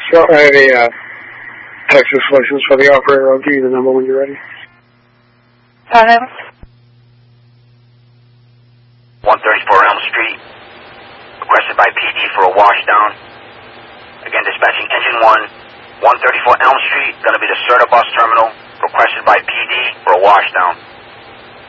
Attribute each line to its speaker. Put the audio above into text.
Speaker 1: So I have a Texas license for the operator. I'll give you the number when you're ready.
Speaker 2: 134 Elm Street. Requested by PD for a washdown. Again, dispatching engine 1, 134 Elm Street. Going to be the Serta bus terminal. Requested by PD for a washdown.